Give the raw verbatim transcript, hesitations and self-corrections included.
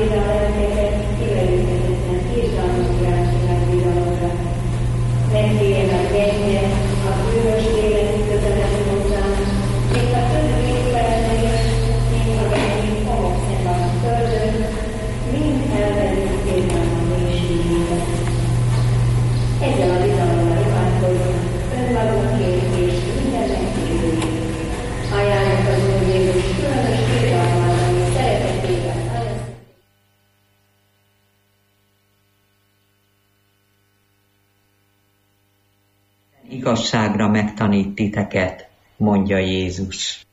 védve a lelkeket, kivelőhetetlen, irgalmas királyság bizalomra. Nem féljen a gyenge, a bűnös élet közeles hozzám, még a több végtelenül is, még a gyengék homokszem a földön, mind elvelünk irgalmas mélységében. Ezzel a bizalommal imádkozunk, önmagunkért és mindennek kívülig. Ajánljuk az Úr Jézus különös irgalmával és szeretetével. Igazságra megtanít titeket, mondja Jézus.